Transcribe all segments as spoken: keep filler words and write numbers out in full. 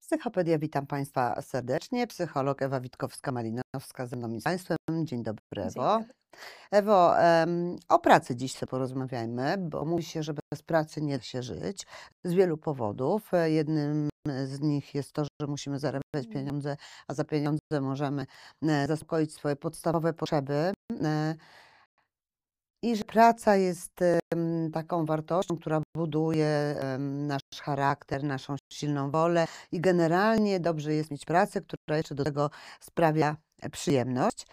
Psychopedia, witam Państwa serdecznie. Psycholog Ewa Witkowska-Malinowska ze mną i z Państwem. Dzień dobry, Dzień Ewo. dobry. Ewo, em, o pracy dziś sobie porozmawiajmy, bo mówi się, że bez pracy nie da się żyć z wielu powodów. E, Jednym z nich jest to, że musimy zarabiać Mhm. pieniądze, a za pieniądze możemy e, zaspokoić swoje podstawowe potrzeby. E, I że praca jest em, taką wartością, która buduje em, nasz charakter, naszą silną wolę i generalnie dobrze jest mieć pracę, która jeszcze do tego sprawia e, przyjemność,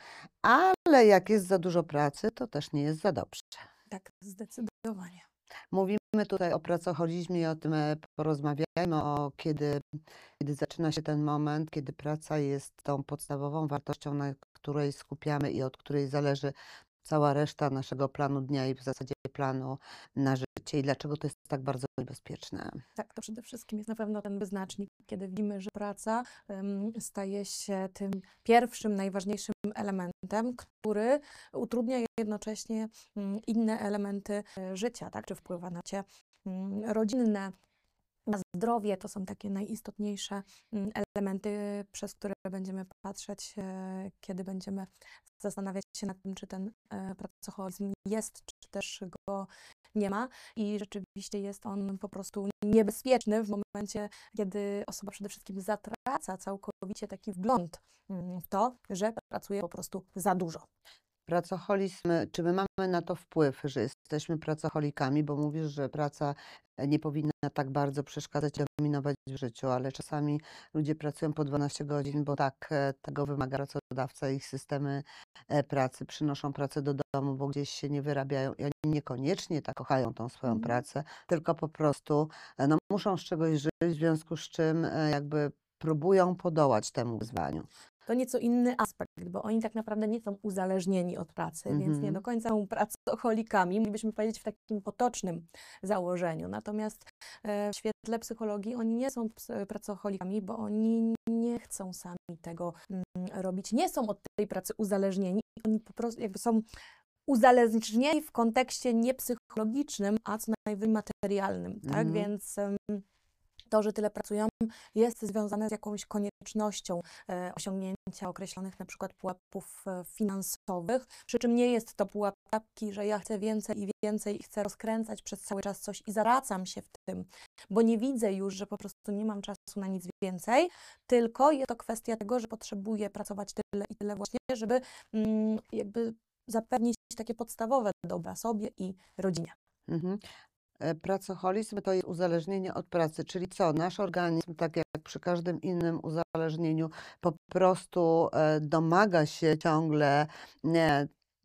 ale jak jest za dużo pracy, to też nie jest za dobrze. Tak, zdecydowanie. Mówimy tutaj o pracoholizmie i o tym e, porozmawiajmy, o kiedy, kiedy zaczyna się ten moment, kiedy praca jest tą podstawową wartością, na której skupiamy i od której zależy cała reszta naszego planu dnia i w zasadzie planu na życie i dlaczego to jest tak bardzo niebezpieczne. Tak, to przede wszystkim jest na pewno ten wyznacznik, kiedy widzimy, że praca em, staje się tym pierwszym, najważniejszym elementem, który utrudnia jednocześnie mm, inne elementy e, życia, tak? Czy wpływa na cię mm, rodzinne, na zdrowie. To są takie najistotniejsze mm, elementy, przez które będziemy patrzeć, e, kiedy będziemy zastanawiać się nad tym, czy ten e, pracoholizm jest, czy też go nie ma. I rzeczywiście jest on po prostu niebezpieczny w momencie, kiedy osoba przede wszystkim zatraca całkowicie taki wgląd mm, w to, że pracuje po prostu za dużo. Pracoholizm, czy my mamy na to wpływ, że jesteśmy pracoholikami, bo mówisz, że praca e, nie powinna tak bardzo przeszkadzać i dominować w życiu, ale czasami ludzie pracują po dwanaście godzin, bo tak e, tego wymaga pracodawca, ich systemy e, pracy, przynoszą pracę do domu, bo gdzieś się nie wyrabiają i oni niekoniecznie tak kochają tą swoją Mhm. pracę, tylko po prostu e, no, muszą z czegoś żyć, w związku z czym e, jakby próbują podołać temu wyzwaniu. To nieco inny aspekt, bo oni tak naprawdę nie są uzależnieni od pracy, więc nie do Mhm. końca są pracocholikami, moglibyśmy powiedzieć w takim potocznym założeniu. Natomiast e, w świetle psychologii oni nie są ps- pracocholikami, bo oni nie chcą sami tego mm, robić, nie są od tej pracy uzależnieni, oni po prostu jakby są uzależnieni w kontekście nie psychologicznym, a co najwyżej materialnym, tak? Mhm. Więc em, to, że tyle pracują, jest związane z jakąś koniecznością e, osiągnięcia określonych na przykład pułapów e, finansowych, przy czym nie jest to pułap taki, że ja chcę więcej i więcej i chcę rozkręcać przez cały czas coś i zaracam się w tym, bo nie widzę już, że po prostu nie mam czasu na nic więcej, tylko jest to kwestia tego, że potrzebuję pracować tyle i tyle właśnie, żeby mm, jakby zapewnić takie podstawowe dobra sobie i rodzinie. Mhm. E, Pracoholizm to jest uzależnienie od pracy, czyli co? Nasz organizm, tak jak przy każdym innym uzależnieniu, po prostu e, domaga się ciągle e,